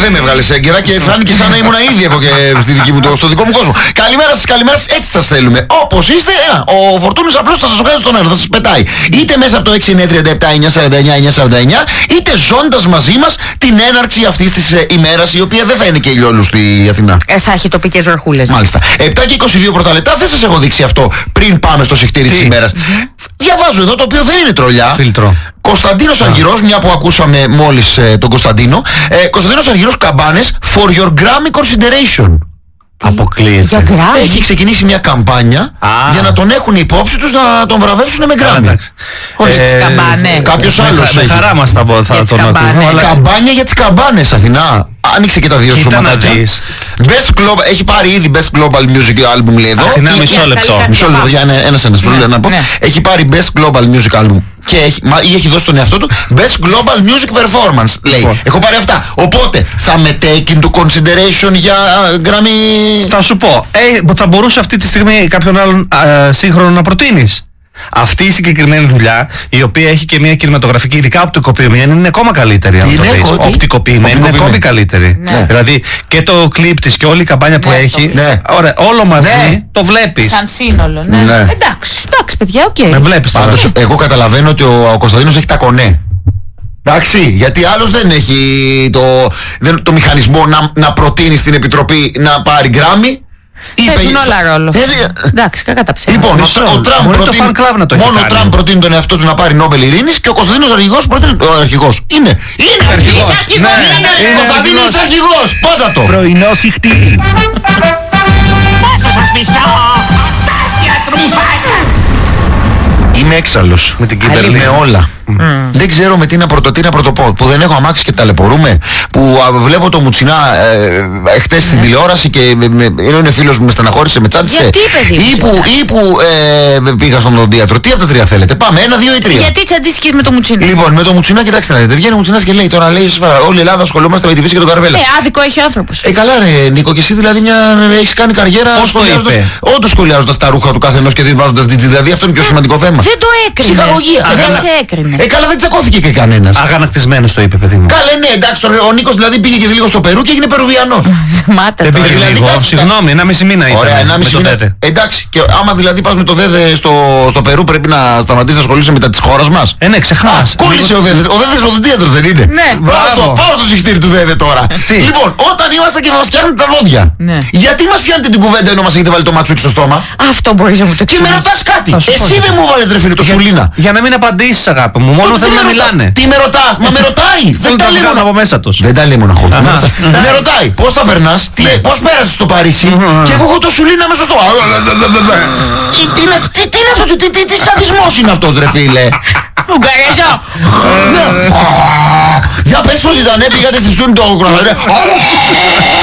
δεν με έβγαλες έγκαιρα και φάνηκε σαν να ήμουν ήδη εγώ και στο δικό μου κόσμο. Καλημέρα σας, καλημέρα σας, έτσι σας θέλουμε. Όπως είστε, ο Φορτούνης απλώς θα σας βγάζει στον αέρα, θα σας πετάει. Είτε μέσα από το 6937-949-949, είτε ζώντας μαζί μας την έναρξη αυτής της ημέρας, η οποία δεν θα είναι και ηλιόλουστη Αθηνά. Θα έχει τοπικές βροχούλες. Μάλιστα. 7 και 22 πρώτα λεπτά, δεν σας έχω δείξει αυτό πριν πάμε στο συχτήρι της ημέρας. Διαβάζω εδώ το οποίο δεν είναι τρολιά. Φίλτρο. Κωνσταντίνος Αργυρός, μια που ακούσαμε μόλις τον Κωνσταντίνο. Κωνσταντίνος Αργυρός, καμπάνες for your Grammy consideration. Αποκλείεται. Έχει ξεκινήσει μια καμπάνια για να τον έχουν υπόψη τους να τον βραβεύσουν με Grammy. Χωρίς τις καμπάνες. Κάποιος άλλος Με έχει. χαρά μας θα τον ακούσουμε. Καμπάνια για τις καμπάνες, Αθηνά. Άνοιξε και τα δύο σωματάκια. Best Global, έχει πάρει ήδη Best Global Music Album, λέει εδώ. Αθηνά, μισό λεπτό. Μισό λεπτό, για ένας να πω. Έχει πάρει Best Global Music Album και έχει δώσει τον εαυτό του Best Global Music Performance, λέει. Έχω πάρει αυτά. Οπότε θα με take into consideration για Grammy. Θα σου πω, θα μπορούσε αυτή τη στιγμή κάποιον άλλον σύγχρονο να προτείνεις. Αυτή η συγκεκριμένη δουλειά, η οποία έχει και μια κινηματογραφική, ειδικά οπτικοποιημένη, είναι ακόμα καλύτερη. Οπτικοποιημένη είναι ακόμη καλύτερη. Ναι. Δηλαδή και το κλιπ της και όλη η καμπάνια που έχει, ωραία, όλο μαζί το βλέπεις. Σαν σύνολο, ναι. Εντάξει, παιδιά, οκ. Με βλέπεις τώρα. Πάντως, εγώ καταλαβαίνω ότι ο Κωνσταντίνος έχει τα κονέ. Εντάξει, γιατί άλλος δεν έχει το μηχανισμό να προτείνει στην Επιτροπή να πάρει Grammy. Παίζουν όλα ρόλο. Εντάξει, κακά τα ψέματα. Λοιπόν, ο Τραμπ προτείνει τον εαυτό του να πάρει Νόμπελ Ειρήνης και ο Κωνσταντίνος Αρχηγός προτείνει. Ο αρχηγός. Είναι αρχηγός. Ο Κωνσταντίνος Αρχηγός. Πάτα το. Πρωινό συχτήρι. Πόσο σας μισώ. Τάσια στρουμφάκια. Είμαι έξαλλος. Με την Κύπερλη. Με όλα. Δεν ξέρω με τι να πρωτοπώ. Που δεν έχω αμάξει και ταλαιπωρούμε. Που βλέπω το Μουτσινά χτες στην τηλεόραση και είναι φίλος μου, με στεναχώρησε, με τσάντισε. Γιατί, παιδί μου, Ή που πήγα στον οδοντίατρο. Τι από τα τρία θέλετε? Πάμε, 1, 2 ή 3. Γιατί τσαντίστηκες με το Μουτσινά? Λοιπόν, με το Μουτσινά, κοιτάξτε να δείτε. Βγαίνει ο Μουτσινάς και λέει τώρα, λέει, όλη η Ελλάδα ασχολούμαστε με τη φύση και τον Καρβέλα. Άδικο έχει ο άνθρωπος. Καλά, ρε Νίκο, και εσύ δηλαδή έχεις κάνει καριέρα σχολιάζοντας τα ρούχα του καθενός και δεν βάζοντας DJ. Δηλαδή αυτό είναι πιο σημαντικό θέμα. Δεν το έκρινε. Ψυχαγωγία. Δεν σε έκρινε. Καλά, δεν τσακώθηκε και κανένας. Αγανακτισμένος το είπε, παιδί μου. Καλά, ναι, εντάξει, ο Νίκος δηλαδή πήγε και λίγο στο Περού και έγινε Περουβιανός. Δεν πήγε λίγο, συγγνώμη, 1,5 μήνα ήταν. Ωραία, 1,5 μήνα. Εντάξει, και άμα δηλαδή πας με το ΔΕΔΕ στο Περού, πρέπει να σταματήσεις να ασχολείσαι με τα της χώρας μας. Ναι, ξεχνάς. Κόλλησε ο ΔΕΔΕ. Ο ΔΕΔΕ οδοντίατρος δεν είναι? Ναι. Πάω στο συχτήρι του ΔΕΔΕ τώρα. Λοιπόν, όταν ήμασταν και μας φτιάχνετε τα δόντια, γιατί μας φτιάχνετε την κουβέντα ενώ μας έχετε βάλει το ματσούκι στο στόμα? Αυτό μπορείς να μου το Και με ρωτάς κάτι. Εσύ δεν μου βάλες, ρε φίλε, το σουλίνα. Για να μην απαντήσεις, αγάπη μου, μόνο θέλουν να μιλάνε. Τι με ρωτάς? Μα με ρωτάει. Δεν τα λέγουν από μέσα τους. Δεν τα λέει μόνο χωρίς. Με ρωτάει πώς θα περνάς, πώς πέρασες στο Παρίσι και εγώ έχω το σουλίνα μέσα στο. Τι είναι αυτό, τι σαδισμός είναι αυτό, ρε φίλε? Ουγγαρέζο. Για πες πώς ήταν, πήγατε στη στούνη το χρόνο.